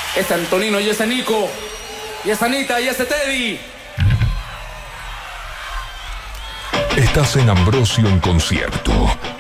Ese Antonino y ese Nico, y esa Anita y ese Teddy. Estás en Ambrosio en concierto.